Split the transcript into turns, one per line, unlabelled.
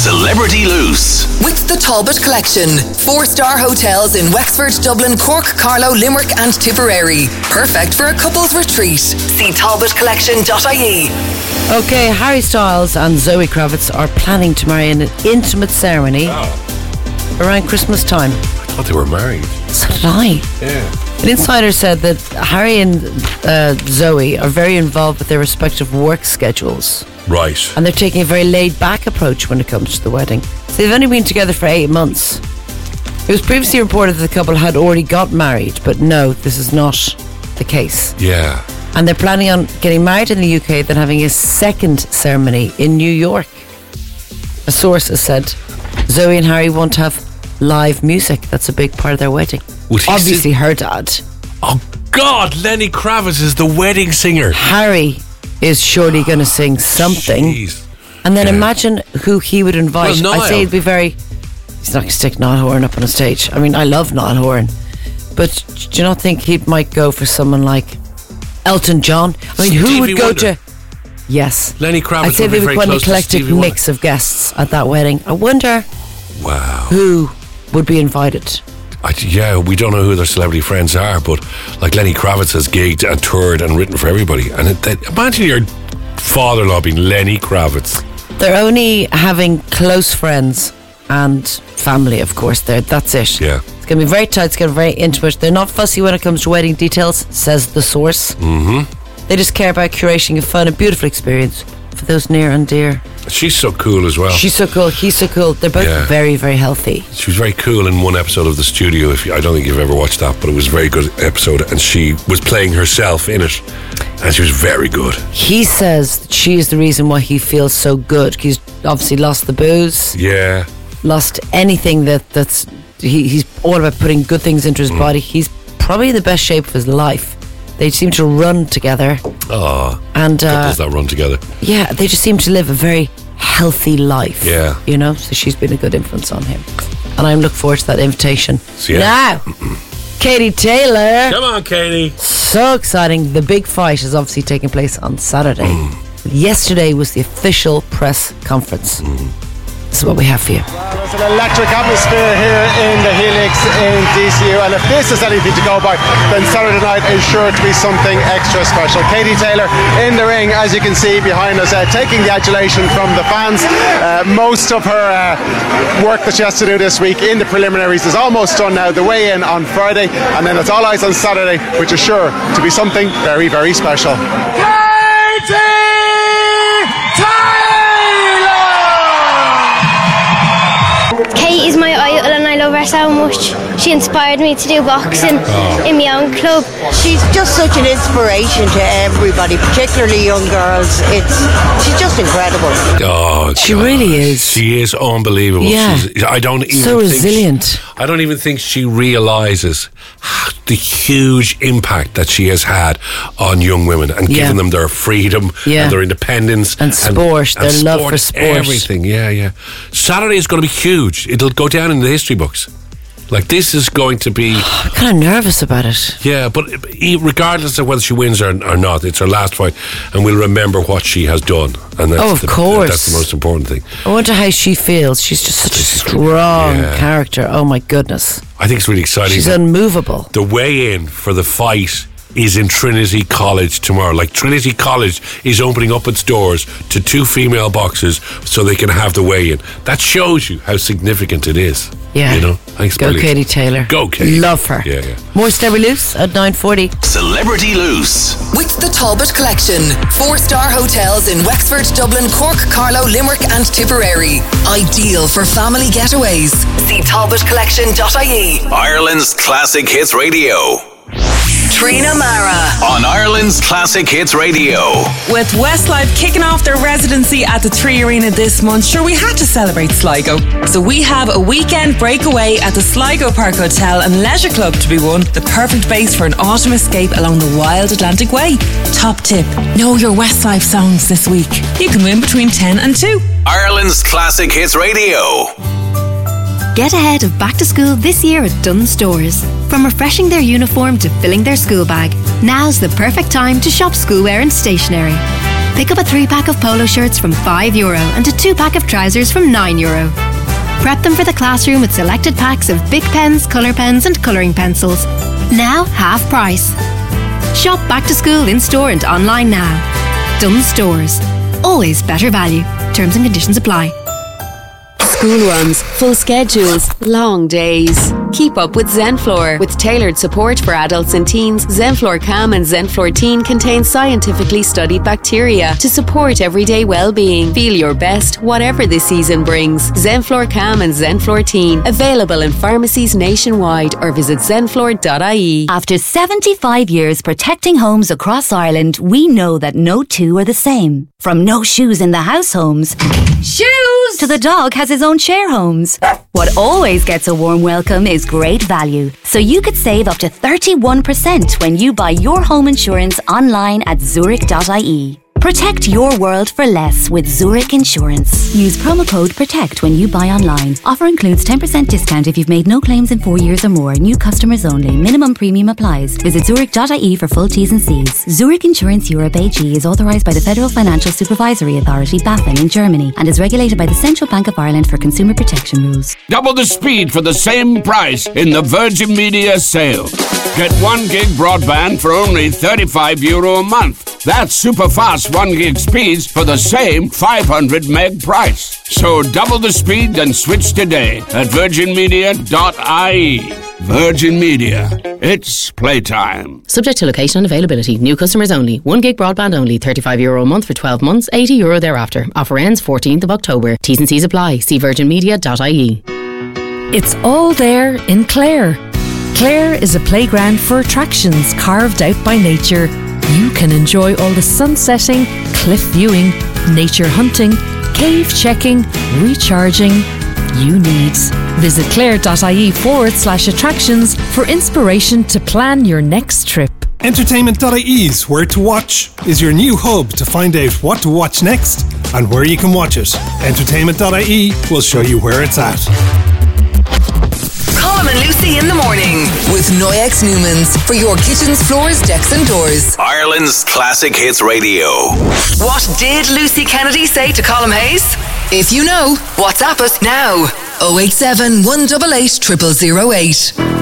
Celebrity Loose.
With the Talbot Collection. 4-star hotels in Wexford, Dublin, Cork, Carlow, Limerick and Tipperary. Perfect for a couple's retreat. See talbotcollection.ie.
Okay, Harry Styles and Zoe Kravitz are planning to marry in an intimate ceremony around Christmas time.
I thought they were married.
So did I.
Yeah.
An insider said that Harry and Zoe are very involved with their respective work schedules.
Right.
And they're taking a very laid-back approach when it comes to the wedding. So they've only been together for 8 months. It was previously reported that the couple had already got married, but no, this is not the case.
Yeah.
And they're planning on getting married in the UK, then having a second ceremony in New York. A source has said Zoe and Harry want to have live music. That's a big part of their wedding. Obviously her dad.
Oh God, Lenny Kravitz is the wedding singer.
Harry is surely going to sing something.
Jeez.
And then imagine who he would invite.
Well,
I say he'd be very... He's not going to stick Niall Horan up on a stage. I mean, I love Niall Horan. But do you not think he might go for someone like Elton John? I mean, who
Stevie
would go
Wonder.
to... Yes.
Lenny Kravitz
I'd say
would be
they would
very
quite an
close to
eclectic
Stevie Wonder.
mix of guests at that wedding. I wonder
Wow.
who would be invited.
Yeah, we don't know who their celebrity friends are, but like Lenny Kravitz has gigged and toured and written for everybody. And imagine your father-in-law being Lenny Kravitz.
They're only having close friends and family, of course. That's it.
Yeah.
It's going to be very tight. It's going to be very intimate. They're not fussy when it comes to wedding details, says the source.
Mm-hmm.
They just care about curating a fun and beautiful experience for those near and dear.
She's so cool as well.
She's so cool. He's so cool. They're both very, very healthy.
She was very cool in one episode of The Studio. I don't think you've ever watched that, but it was a very good episode, and she was playing herself in it, and she was very good.
He says that she is the reason why he feels so good. He's obviously lost the booze.
Yeah.
Lost anything that's... He's all about putting good things into his body. He's probably in the best shape of his life. They seem to run together.
Oh,
and
couples that run together.
Yeah, they just seem to live a very healthy life.
Yeah.
You know, so she's been a good influence on hhim. And I'm looking forward to that invitation.
Yeah.
Now, Katie Taylor.
Come on, Katie.
So exciting. The big fight is obviously taking place on Saturday. Yesterday was the official press conference. This is what we have for you.
Well, there's an electric atmosphere here in the Helix in DCU, and if this is anything to go by, then Saturday night is sure to be something extra special. Katie Taylor in the ring, as you can see behind us, taking the adulation from the fans. Most of her work that she has to do this week in the preliminaries is almost done now. The weigh-in on Friday, and then it's all eyes on Saturday, which is sure to be something very, very special. Katie Taylor!
Kate is my idol and I love her so much. She inspired me to do boxing in my own club.
She's just such an inspiration to everybody, particularly young girls. She's just incredible.
Oh,
she really is.
She is unbelievable.
Yeah.
I don't even
so resilient.
I don't even think she realises the huge impact that she has had on young women and giving them their freedom and their independence
and sport, and their love for sport,
everything. Yeah. Saturday is going to be huge. It'll go down in the history books. Like, this is going to be...
I'm kind of nervous about it.
Yeah, but regardless of whether she wins or not, it's her last fight, and we'll remember what she has done. And that's
of course.
That's the most important thing.
I wonder how she feels. She's just such a strong character. Oh, my goodness.
I think it's really exciting.
She's unmovable.
The weigh-in for the fight is in Trinity College tomorrow. Like, Trinity College is opening up its doors to 2 female boxers so they can have the weigh-in. That shows you how significant it is.
Yeah.
You know? Thanks,
Go Katie Taylor.
Go Katie.
Love her.
Yeah.
More Celebrity Loose at 9:40.
Celebrity Loose.
With the Talbot Collection. 4-star hotels in Wexford, Dublin, Cork, Carlow, Limerick and Tipperary. Ideal for family getaways. See talbotcollection.ie.
Ireland's Classic Hits Radio. Trina Mara on Ireland's Classic Hits Radio.
With Westlife kicking off their residency at the 3 Arena this month, sure, we had to celebrate Sligo. So we have a weekend breakaway at the Sligo Park Hotel and Leisure Club to be won. The perfect base for an autumn escape along the wild Atlantic Way. Top tip, know your Westlife songs this week. You can win between 10 and 2.
Ireland's Classic Hits Radio.
Get ahead of back to school this year at Dunnes Stores. From refreshing their uniform to filling their school bag, now's the perfect time to shop schoolwear and stationery. Pick up a 3-pack of polo shirts from €5 and a 2-pack of trousers from €9. Prep them for the classroom with selected packs of Bic pens, colour pens and colouring pencils. Now half price. Shop back to school in-store and online now. Dunnes Stores. Always better value. Terms and conditions apply.
School runs, full schedules, long days. Keep up with Zenflor. With tailored support for adults and teens, Zenflor Calm and Zenflor Teen contain scientifically studied bacteria to support everyday well-being. Feel your best, whatever the season brings. Zenflor Calm and Zenflor Teen. Available in pharmacies nationwide or visit zenflor.ie.
After 75 years protecting homes across Ireland, we know that no two are the same. From no shoes in the house homes, shoes, to the dog has his own share homes. What always gets a warm welcome is great value. So you could save up to 31% when you buy your home insurance online at Zurich.ie. Protect your world for less with Zurich Insurance. Use promo code PROTECT when you buy online. Offer includes 10% discount if you've made no claims in 4 years or more. New customers only. Minimum premium applies. Visit Zurich.ie for full T's and C's. Zurich Insurance Europe AG is authorised by the Federal Financial Supervisory Authority, BaFin, in Germany and is regulated by the Central Bank of Ireland for consumer protection rules.
Double the speed for the same price in the Virgin Media sale. Get 1 gig broadband for only €35 a month. That's super fast 1 gig speeds for the same 500 meg price. So double the speed and switch today at virginmedia.ie. Virgin Media. It's playtime.
Subject to location and availability. New customers only. 1 gig broadband only. €35 a month for 12 months. €80 thereafter. Offer ends 14th of October. T's and C's apply. See virginmedia.ie.
It's all there in Clare. Clare is a playground for attractions carved out by nature. You can enjoy all the sunsetting, cliff viewing, nature hunting, cave checking, recharging you need. Visit clare.ie/attractions for inspiration to plan your next trip.
Entertainment.ie's Where to Watch is your new hub to find out what to watch next and where you can watch it. Entertainment.ie will show you where it's at.
Colm and Lucy in the morning with Noyex Newmans for your kitchens, floors, decks and doors.
Ireland's Classic Hits Radio.
What did Lucy Kennedy say to Colm Hayes? If you know, WhatsApp us now. 087 188 0008.